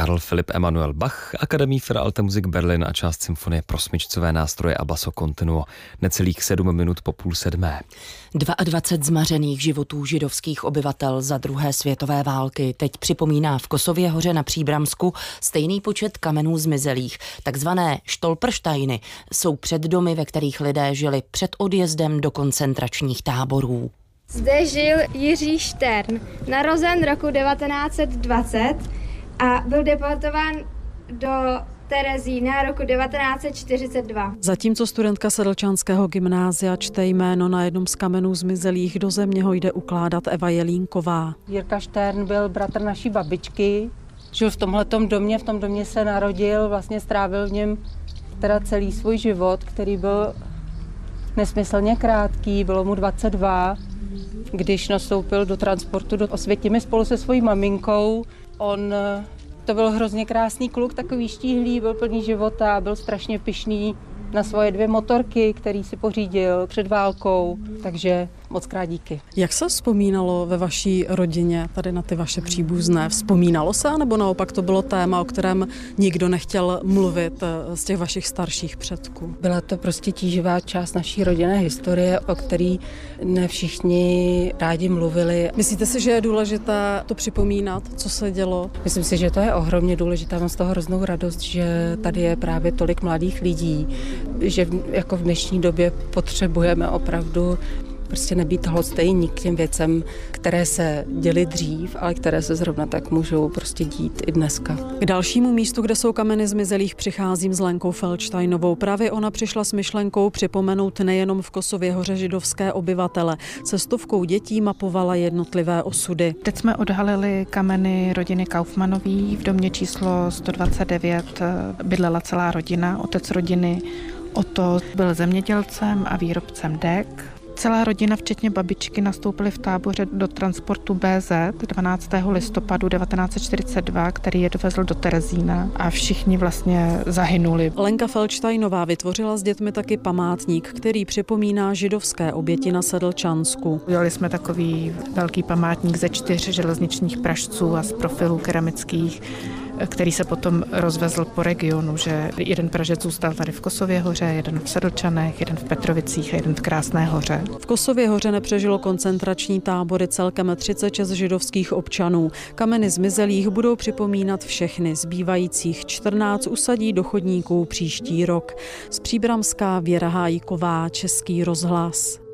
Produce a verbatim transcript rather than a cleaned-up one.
Karl Philipp Emanuel Bach, Akademie für Alte Musik Berlin a část symfonie pro smyčcové nástroje a basso continuo. Necelých sedm minut po půl sedmé. dvacet dva zmařených životů židovských obyvatel za druhé světové války teď připomíná v Kosově hoře na Příbramsku stejný počet kamenů zmizelých. Takzvané Stolpersteiny jsou před domy, ve kterých lidé žili před odjezdem do koncentračních táborů. Zde žil Jiří Štern, narozen roku devatenáct set dvacet a byl deportován do Terezína roku devatenáct set čtyřicet dva. Zatímco studentka Sedlčanského gymnázia čte jméno na jednom z kamenů zmizelých, do země ho jde ukládat Eva Jelínková. Jirka Štern byl bratr naší babičky, žil v tomhletom domě, v tom domě se narodil, vlastně strávil v něm teda celý svůj život, který byl nesmyslně krátký, bylo mu dvacet dva, když nastoupil do transportu do Osvětimi spolu se svojí maminkou. On to byl hrozně krásný kluk, takový štíhlý, byl plný života, byl strašně pyšný na svoje dvě motorky, který si pořídil před válkou, takže moc krát díky. Jak se vzpomínalo ve vaší rodině tady na ty vaše příbuzné? Vzpomínalo se, nebo naopak to bylo téma, o kterém nikdo nechtěl mluvit z těch vašich starších předků? Byla to prostě tíživá část naší rodinné historie, o který ne všichni rádi mluvili. Myslíte si, že je důležité to připomínat, co se dělo? Myslím si, že to je ohromně důležité. Mám z toho hroznou radost, že tady je právě tolik mladých lidí, že v, jako v dnešní době potřebujeme opravdu prostě nebýt lhostejní k těm věcem, které se děly dřív, ale které se zrovna tak můžou prostě dít i dneska. K dalšímu místu, kde jsou kameny zmizelých, přicházím s Lenkou Feldsteinovou. Právě ona přišla s myšlenkou připomenout nejenom v Kosově hoře židovské obyvatele. Se stovkou dětí mapovala jednotlivé osudy. Teď jsme odhalili kameny rodiny Kaufmanový. V domě číslo sto dvacet devět bydlela celá rodina. Otec rodiny Otto byl zemědělcem a výrobcem dek. Celá rodina, včetně babičky, nastoupili v táboře do transportu bé zet dvanáctého listopadu devatenáct set čtyřicet dva, který je dovezl do Terezína a všichni vlastně zahynuli. Lenka Feldsteinová vytvořila s dětmi taky památník, který připomíná židovské oběti na Sedlčansku. Udělali jsme takový velký památník ze čtyř železničních pražců a z profilů keramických, který se potom rozvezl po regionu, že jeden Pražec zůstal tady v Kosově hoře, jeden v Sedlčanech, jeden v Petrovicích a jeden v Krásné hoře. V Kosově hoře nepřežilo koncentrační tábory celkem třicet šest židovských občanů. Kameny zmizelých budou připomínat všechny, zbývajících čtrnáct usadí do chodníků příští rok. Z Příbramská Věra Hájková, Český rozhlas.